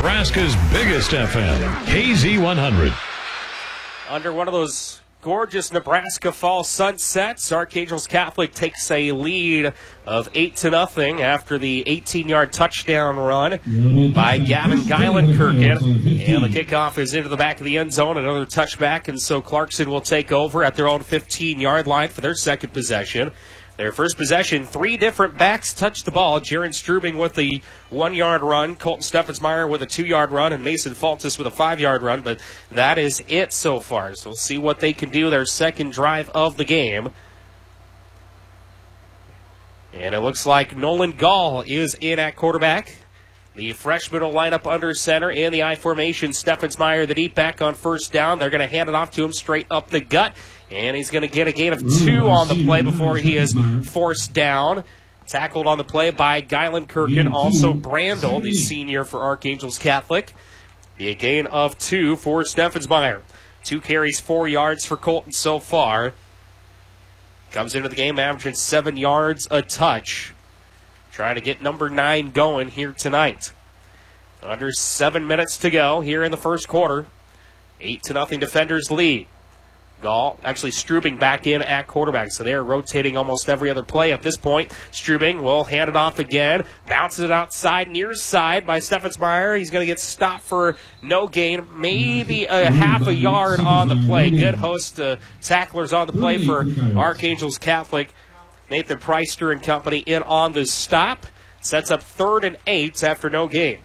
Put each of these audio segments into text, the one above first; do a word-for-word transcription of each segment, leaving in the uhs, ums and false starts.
Nebraska's biggest F M, K Z one hundred. Under one of those gorgeous Nebraska fall sunsets, Archangels Catholic takes a lead of eight to nothing after the eighteen-yard touchdown run by Gavin Geilenkirchen. And the kickoff is into the back of the end zone, another touchback, and so Clarkson will take over at their own fifteen-yard line for their second possession. Their first possession, three different backs touched the ball. Jaron Strubing with the one-yard run, Colton Steffensmeyer with a two-yard run, and Mason Faltis with a five-yard run. But that is it so far. So we'll see what they can do their second drive of the game. And it looks like Nolan Gall is in at quarterback. The freshman will line up under center in the I formation. Steffensmeyer, the deep back on first down. They're going to hand it off to him straight up the gut. And he's going to get a gain of two on the play before he is forced down. Tackled on the play by Geilenkirchen. Also Brandel, the senior for Archangels Catholic. A gain of two for Steffensmeyer. Two carries, four yards for Colton so far. Comes into the game averaging seven yards a touch. Trying to get number nine going here tonight. Under seven minutes to go here in the first quarter. Eight to nothing Defenders lead. Gall actually Strubing back in at quarterback, so they're rotating almost every other play at this point. Strubing will hand it off again, bounces it outside, near side by Steffensmeyer. He's going to get stopped for no gain, maybe a half a yard on the play. Good host uh, tacklers on the play for Archangels Catholic. Nathan Preister and company in on the stop. Sets up third and eight after no gain.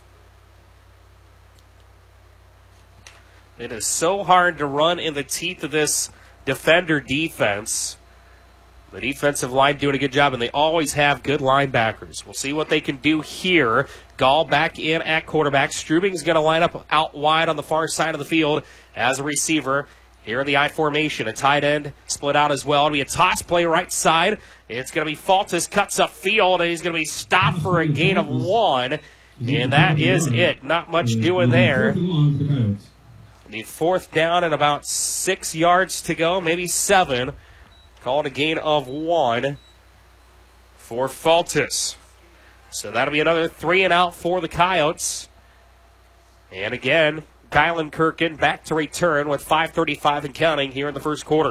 It is so hard to run in the teeth of this Defender defense. The defensive line doing a good job, and they always have good linebackers. We'll see what they can do here. Gall back in at quarterback. Strubing is going to line up out wide on the far side of the field as a receiver. Here in the I formation, a tight end split out as well. It'll be a toss play right side. It's going to be Faltis, cuts up field, and he's going to be stopped for a gain of one. And that is it. Not much doing there. The fourth down and about six yards to go, maybe seven. Called a gain of one for Faltis. So that'll be another three and out for the Coyotes. And again, Geilenkirchen back to return with five thirty-five and counting here in the first quarter.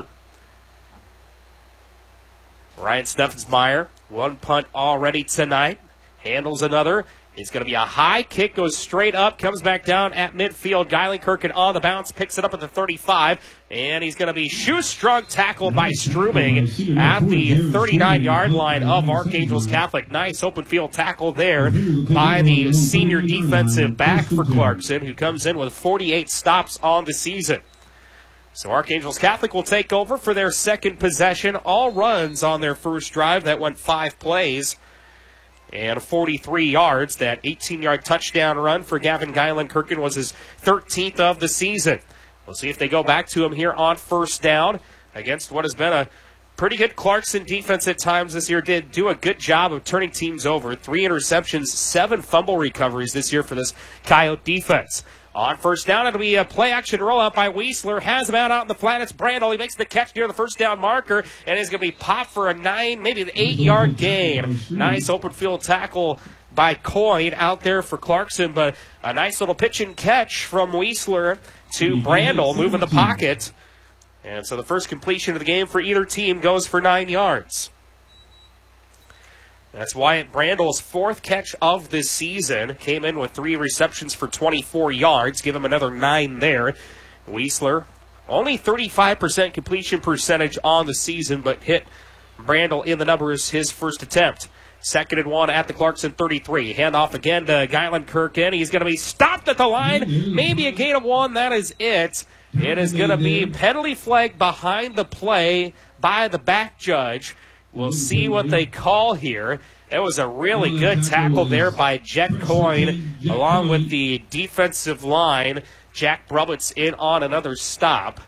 Ryan Steffensmeyer, one punt already tonight. Handles another. It's going to be a high kick, goes straight up, comes back down at midfield. Geilenkirchen on the bounce, picks it up at the thirty-five, and he's going to be shoe-strung tackled by Strubing at the thirty-nine-yard line of Archangels Catholic. Nice open field tackle there by the senior defensive back for Clarkson, who comes in with forty-eight stops on the season. So Archangels Catholic will take over for their second possession. All runs on their first drive. That went five plays. And forty-three yards. That eighteen-yard touchdown run for Gavin Geilenkirchen was his thirteenth of the season. We'll see if they go back to him here on first down against what has been a pretty good Clarkson defense at times this year. Did do a good job of turning teams over. Three interceptions, seven fumble recoveries this year for this Coyote defense. On first down, it'll be a play-action rollout by Weisler. Has him out, out in the flat. It's Brandel. He makes the catch near the first down marker, and he's going to be popped for a nine, maybe an eight-yard gain. Nice open field tackle by Coyne out there for Clarkson, but a nice little pitch and catch from Weisler to Brandel, moving the pocket. And so the first completion of the game for either team goes for nine yards. That's Wyatt Brandel's fourth catch of this season. Came in with three receptions for twenty-four yards. Give him another nine there. Weisler, only thirty-five percent completion percentage on the season, but hit Brandel in the numbers his first attempt. Second and one at the Clarkson thirty-three. Hand off again to Geilenkirchen. He's going to be stopped at the line. Maybe a gain of one. That is it. It is going to be penalty flag behind the play by the back judge. We'll see what they call here. It was a really good tackle there by Jet Coyne, along with the defensive line. Jack Brubitz in on another stop.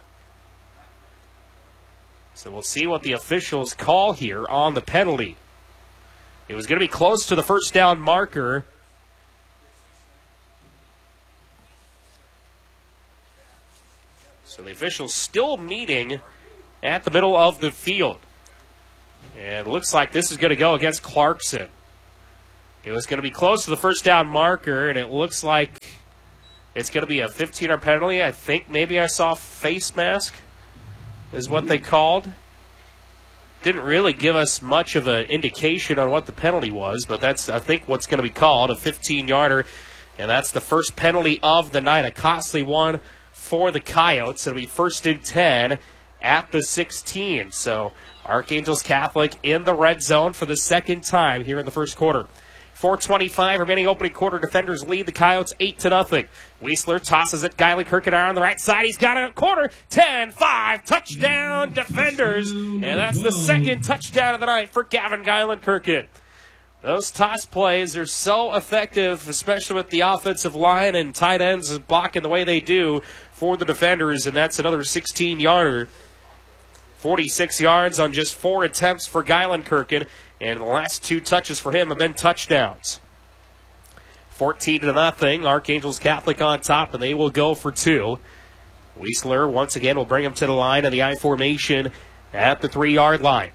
So we'll see what the officials call here on the penalty. It was going to be close to the first down marker. So the officials still meeting at the middle of the field. And it looks like this is going to go against Clarkson. It was going to be close to the first down marker, and it looks like it's going to be a fifteen-yard penalty. I think maybe I saw face mask is what they called. Didn't really give us much of an indication on what the penalty was, but that's, I think, what's going to be called, a fifteen-yarder. And that's the first penalty of the night, a costly one for the Coyotes. It'll be first and ten at the sixteen. So Archangels Catholic in the red zone for the second time here in the first quarter. four twenty-five remaining opening quarter. Defenders lead the Coyotes eight to nothing. Weisler tosses it. Guiley Kirkendire on the right side. He's got it a quarter. ten five. Touchdown, Defenders. And that's the second touchdown of the night for Gavin Guilen-Kirkend. Those toss plays are so effective, especially with the offensive line and tight ends blocking the way they do for the Defenders. And that's another sixteen-yarder. forty-six yards on just four attempts for Guilen-Kirkend. And the last two touches for him have been touchdowns. fourteen to nothing. Archangels Catholic on top, and they will go for two. Weisler, once again, will bring him to the line of the I formation at the three-yard line.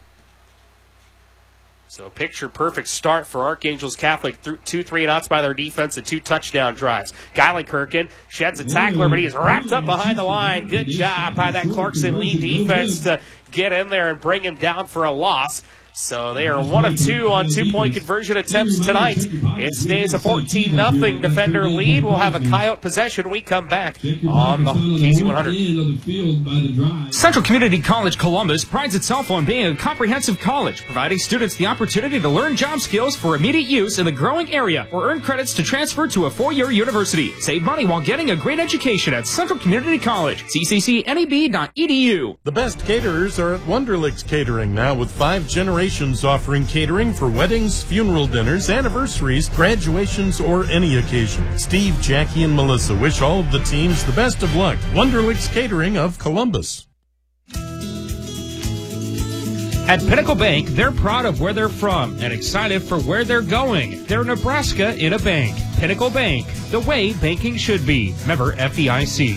So picture-perfect start for Archangels Catholic. Th- two three-and-outs by their defense and two touchdown drives. Guilen-Kirkend sheds a tackler, but he's wrapped up behind the line. Good job by that Clarkson Lee defense to get in there and bring him down for a loss. So they are one of two on two-point conversion attempts tonight. It stays a fourteen nothing Defender lead. We'll have a Coyote possession. We come back on the K Z one hundred. Central Community College Columbus prides itself on being a comprehensive college, providing students the opportunity to learn job skills for immediate use in the growing area or earn credits to transfer to a four-year university. Save money while getting a great education at Central Community College. C C C N E B dot E D U. The best caterers are at Wonderlicks Catering now with five generations offering catering for weddings, funeral dinners, anniversaries, graduations, or any occasion. Steve, Jackie, and Melissa wish all of the teams the best of luck. Wonderlicks Catering of Columbus. At Pinnacle Bank, they're proud of where they're from and excited for where they're going. They're Nebraska in a bank. Pinnacle Bank, the way banking should be. Member F D I C.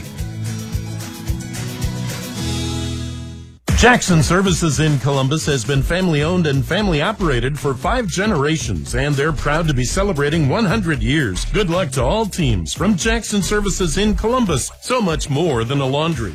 Jackson Services in Columbus has been family-owned and family-operated for five generations, and they're proud to be celebrating one hundred years. Good luck to all teams from Jackson Services in Columbus. So much more than a laundry.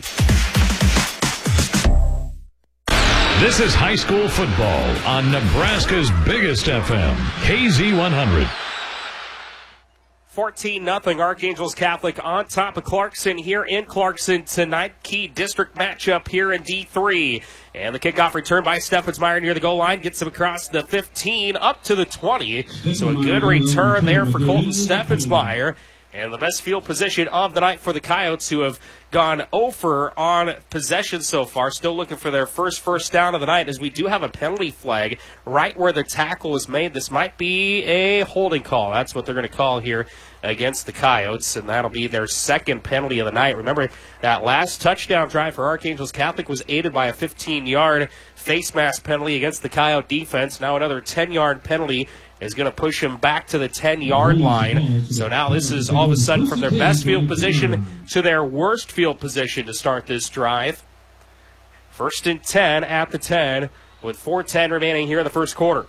This is high school football on Nebraska's biggest F M, K Z one hundred. fourteen nothing Archangels Catholic on top of Clarkson here in Clarkson tonight. Key district matchup here in D three. And the kickoff return by Steffensmeyer near the goal line. Gets him across the fifteen up to the twenty. So a good return there for Colton Steffensmeyer. And the best field position of the night for the Coyotes, who have gone over on possession so far. Still looking for their first first down of the night, as we do have a penalty flag right where the tackle was made. This might be a holding call. That's what they're going to call here against the Coyotes, and that'll be their second penalty of the night. Remember, that last touchdown drive for Archangels Catholic was aided by a fifteen-yard face mask penalty against the Coyote defense. Now another ten-yard penalty is going to push him back to the ten-yard line. So now this is all of a sudden from their best field position to their worst field position to start this drive. First and ten at the ten with four ten remaining here in the first quarter.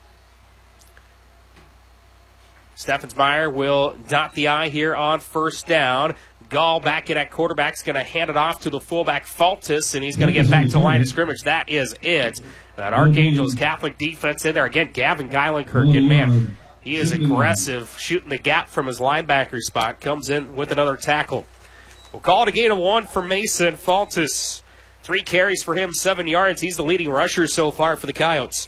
Steffensmeyer will dot the I here on first down. Gall back in at quarterback is going to hand it off to the fullback Faltis, and he's going to get back to the line of scrimmage. That is it. That Archangels Catholic defense in there. Again, Gavin Guilen-Kirkend, man, he is aggressive, shooting the gap from his linebacker spot. Comes in with another tackle. We'll call it a gain of one for Mason Faltis. Three carries for him, seven yards. He's the leading rusher so far for the Coyotes.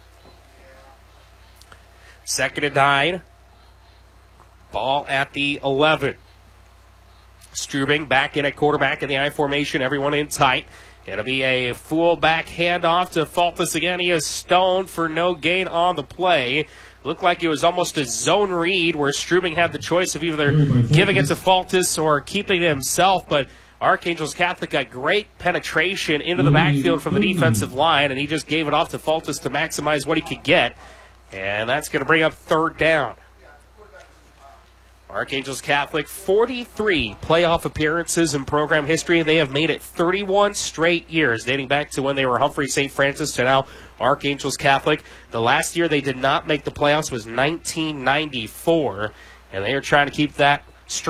Second and nine. Ball at the eleven. Strubing back in at quarterback in the I formation. Everyone in tight. It'll be a fullback handoff to Faltis again. He is stoned for no gain on the play. Looked like it was almost a zone read where Strubing had the choice of either giving it to Faltis or keeping it himself, but Archangels Catholic got great penetration into the backfield from the defensive line, and he just gave it off to Faltis to maximize what he could get, and that's going to bring up third down. Archangels Catholic, forty-three playoff appearances in program history. They have made it thirty-one straight years, dating back to when they were Humphrey Saint Francis to now Archangels Catholic. The last year they did not make the playoffs was nineteen ninety-four, and they are trying to keep that